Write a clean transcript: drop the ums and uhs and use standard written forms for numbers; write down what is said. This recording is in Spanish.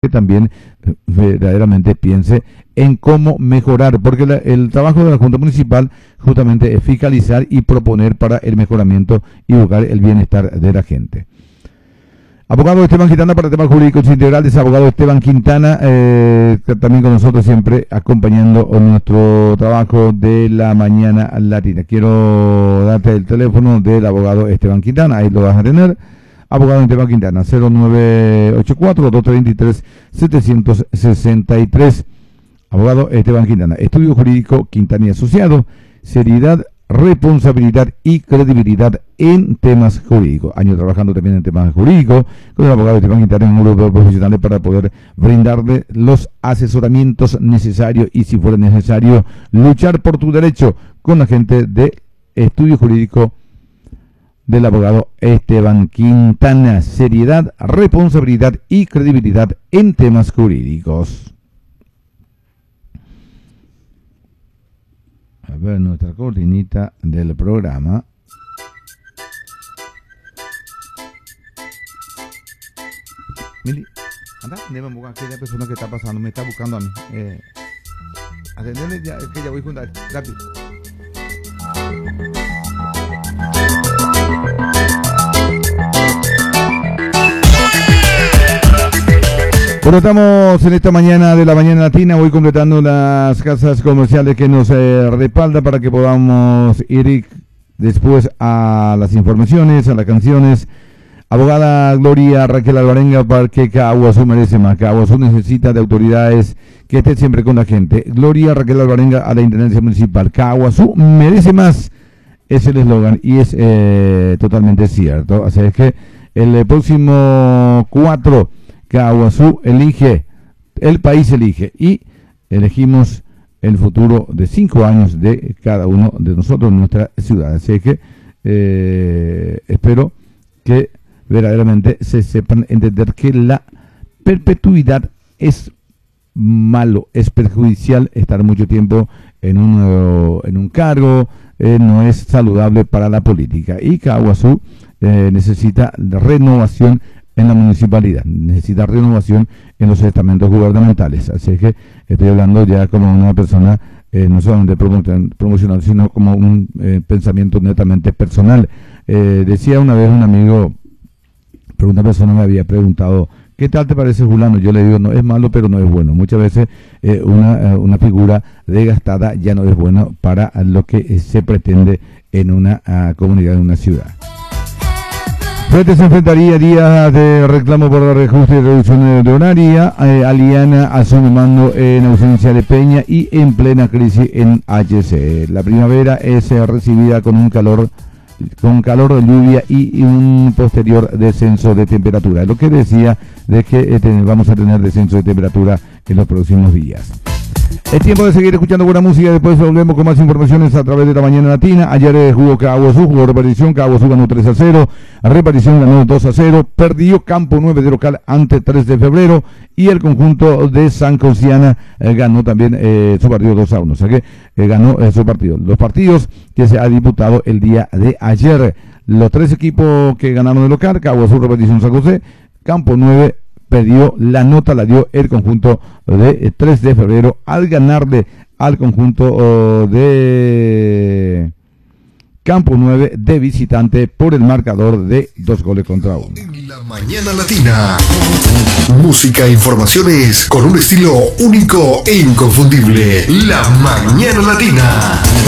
también verdaderamente piense en cómo mejorar, porque el trabajo de la Junta Municipal justamente es fiscalizar y proponer para el mejoramiento y buscar el bienestar de la gente. Abogado Esteban Quintana para temas jurídicos integrales, abogado Esteban Quintana, también con nosotros siempre acompañando nuestro trabajo de la mañana latina. Quiero darte el teléfono del abogado Esteban Quintana, ahí lo vas a tener. Abogado Esteban Quintana, 0984-223-763. Abogado Esteban Quintana, estudio jurídico Quintana y Asociado, seriedad, responsabilidad y credibilidad en temas jurídicos. Años trabajando también en temas jurídicos con el abogado Esteban Quintana en un grupo de profesionales para poder brindarle los asesoramientos necesarios y, si fuera necesario, luchar por tu derecho con la gente de estudio jurídico del abogado Esteban Quintana. Seriedad, responsabilidad y credibilidad en temas jurídicos. A ver nuestra cortinita del programa. Mili, anda, déjame buscar a aquella persona que está pasando, me está buscando a mí. Atendeme ya, es que ya voy junto a él. Rápido. Bueno, estamos en esta mañana de la mañana latina, voy completando las casas comerciales que nos respaldan para que podamos ir después a las informaciones, a las canciones. Abogada Gloria Raquel Alvarenga, porque Caaguazú merece más. Caaguazú necesita de autoridades que estén siempre con la gente. Gloria Raquel Alvarenga a la Intendencia Municipal. Caaguazú merece más, es el eslogan y es totalmente cierto. Así es que el próximo 4... Caaguazú elige, el país elige y elegimos el futuro de 5 años de cada uno de nosotros en nuestra ciudad. Así que espero que verdaderamente se sepan entender que la perpetuidad es malo, es perjudicial estar mucho tiempo en un cargo, no es saludable para la política. Y Caaguazú necesita renovación en la municipalidad, necesita renovación en los estamentos gubernamentales. Así que estoy hablando ya como una persona no solamente promocional, sino como un pensamiento netamente personal. Decía una vez un amigo, pero una persona me había preguntado, ¿qué tal te parece fulano? Yo le digo, no es malo, pero no es bueno. Muchas veces una figura desgastada ya no es bueno para lo que se pretende en una comunidad, en una ciudad. Frente se enfrentaría días de reclamo por el reajuste y reducción de horaria. Aliana asume mando en ausencia de Peña y en plena crisis en HC. La primavera es recibida con calor, lluvia y un posterior descenso de temperatura. Lo que decía de que vamos a tener descenso de temperatura en los próximos días. Es tiempo de seguir escuchando buena música, después volvemos con más informaciones a través de la mañana latina. Ayer jugó Caaguazú, jugó repartición, Caaguazú ganó 3-0, repartición ganó 2-0, perdió Campo 9 de local ante 3 de febrero y el conjunto de San Cosiana ganó también su partido 2-1, o sea que ganó su partido. Los partidos que se ha disputado el día de ayer, los 3 equipos que ganaron de local, Caaguazú, repartición, San José, Campo 9 perdió, la nota la dio el conjunto de 3 de febrero al ganarle al conjunto de Campo 9 de visitante por el marcador de 2-1. En la mañana latina, música e informaciones con un estilo único e inconfundible. La mañana latina.